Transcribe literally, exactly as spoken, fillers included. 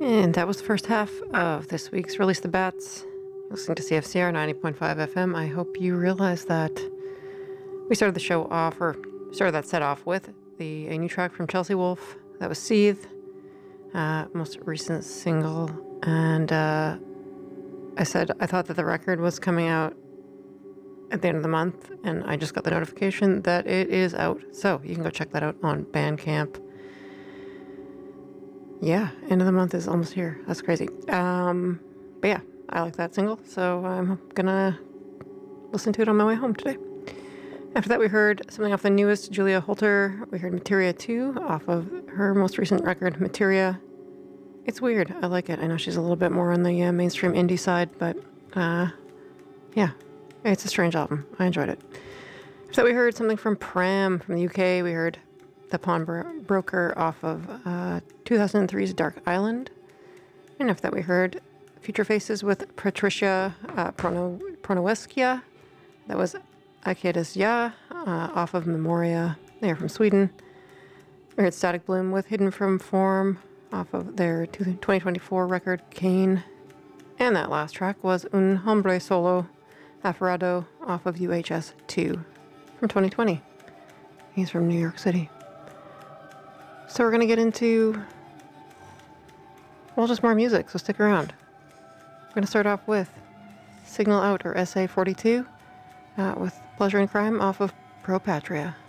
And that was the first half of this week's Release the Bats. Listening to C F C R ninety point five F M. I hope you realize that we started the show off, or started that set off with the a new track from Chelsea Wolfe. That was Seethe, uh, most recent single. And uh, I said I thought that the record was coming out at the end of the month, and I just got the notification that it is out. So you can go check that out on Bandcamp. Yeah, end of the month is almost here. That's crazy. Um, but yeah, I like that single, so I'm gonna listen to it on my way home today. After that, we heard something off the newest Julia Holter. We heard Materia two off of her most recent record, Materia. It's weird. I like it. I know she's a little bit more on the uh, mainstream indie side, but uh, yeah, it's a strange album. I enjoyed it. After that, we heard something from Pram from the U K. We heard The Pawnbroker off of uh, two thousand three's Dark Island. And after that, we heard Future Faces with Patricia uh, Prono- Pronoweskia. That was Akedas Ya uh, off of Memoria. They're from Sweden. We heard Static Bloom with Hidden from Form off of their twenty twenty-four record, Kane. And that last track was Un Hombre Solo Aferrado off of U H S two from twenty twenty. He's from New York City. So we're going to get into, well, just more music, so stick around. We're going to start off with Signal Out, or S A forty-two, uh, with Pleasure and Crime off of Pro Patria.